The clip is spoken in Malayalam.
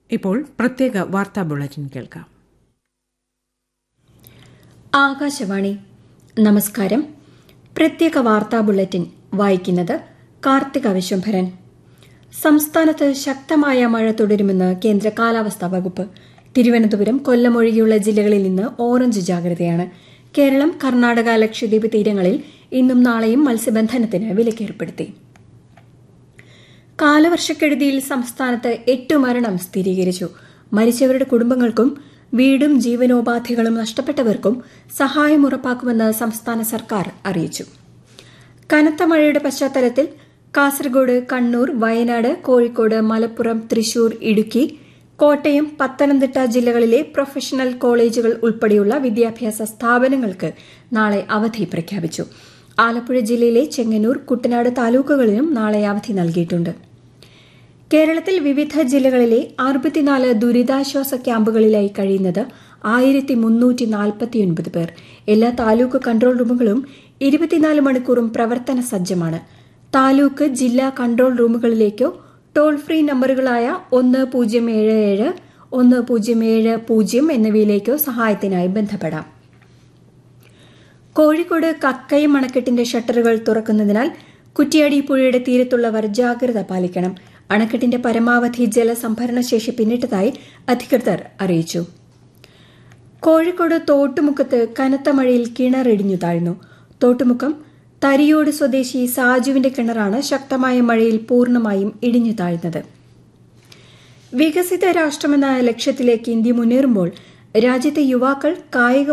ഇപ്പോൾ പ്രത്യേക വാർത്താ ബുള്ളറ്റിൻ കേൾക്കാം. ആകാശവാണി. നമസ്കാരം. പ്രത്യേക വാർത്താ ബുള്ളറ്റിൻ വായിക്കുന്നത് കാർത്തിക വിശ്വംഭരൻ. സംസ്ഥാനത്ത് ശക്തമായ മഴ തുടരുമെന്ന് കേന്ദ്ര കാലാവസ്ഥാ വകുപ്പ്. തിരുവനന്തപുരം, കൊല്ലം ഒഴികെയുള്ള ജില്ലകളിൽ ഇന്ന് ഓറഞ്ച് ജാഗ്രതയാണ്. കേരളം, കർണാടക, ലക്ഷദ്വീപ് തീരങ്ങളിൽ ഇന്നും നാളെയും മത്സ്യബന്ധനത്തിന് വിലക്കേർപ്പെടുത്തി. കാലവർഷക്കെടുതിയിൽ സംസ്ഥാനത്ത് 8 മരണം സ്ഥിരീകരിച്ചു. മരിച്ചവരുടെ കുടുംബങ്ങൾക്കും വീടും ജീവനോപാധികളും നഷ്ടപ്പെട്ടവർക്കും സഹായം ഉറപ്പാക്കുമെന്ന് സംസ്ഥാന സർക്കാർ അറിയിച്ചു. കനത്ത മഴയുടെ പശ്ചാത്തലത്തിൽ കാസർഗോഡ്, കണ്ണൂർ, വയനാട്, കോഴിക്കോട്, മലപ്പുറം, തൃശൂർ, ഇടുക്കി, കോട്ടയം, പത്തനംതിട്ട ജില്ലകളിലെ പ്രൊഫഷണൽ കോളേജുകൾ ഉൾപ്പെടെയുള്ള വിദ്യാഭ്യാസ സ്ഥാപനങ്ങൾക്ക് നാളെ അവധി പ്രഖ്യാപിച്ചു. ആലപ്പുഴ ജില്ലയിലെ ചെങ്ങന്നൂർ, കുട്ടനാട് താലൂക്കുകളിലും നാളെ അവധി നൽകിയിട്ടുണ്ട്. കേരളത്തിൽ വിവിധ ജില്ലകളിലെ 64 ദുരിതാശ്വാസ ക്യാമ്പുകളിലായി കഴിയുന്നത് 1349 പേർ. എല്ലാ താലൂക്ക് കൺട്രോൾ റൂമുകളും 24 മണിക്കൂറും പ്രവർത്തന സജ്ജമാണ്. താലൂക്ക്, ജില്ലാ കൺട്രോൾ റൂമുകളിലേക്കോ ടോൾ ഫ്രീ നമ്പറുകളായ 1077 1070 എന്നിവയിലേക്കോ സഹായത്തിനായി ബന്ധപ്പെടാം. കോഴിക്കോട് കക്കയം അണക്കെട്ടിന്റെ ഷട്ടറുകൾ തുറക്കുന്നതിനാൽ കുറ്റ്യാടി പുഴയുടെ തീരത്തുള്ളവർ ജാഗ്രത പാലിക്കണം. അണക്കെട്ടിന്റെ പരമാവധി ജലസംഭരണ ശേഷി പിന്നിട്ടതായി അധികൃതർ അറിയിച്ചു. കോഴിക്കോട് തോട്ടുമുക്കത്ത് കനത്ത മഴയിൽ കിണറിടിഞ്ഞു താഴ്ന്നു. തോട്ടുമുക്കം തരിയോട് സ്വദേശി സാജുവിന്റെ കിണറാണ് ശക്തമായ മഴയിൽ പൂർണ്ണമായും ഇടിഞ്ഞു താഴ്ന്നത്. വികസിത രാഷ്ട്രമെന്ന ലക്ഷ്യത്തിലേക്ക് ഇന്ത്യ മുന്നേറുമ്പോൾ രാജ്യത്തെ യുവാക്കൾ കായിക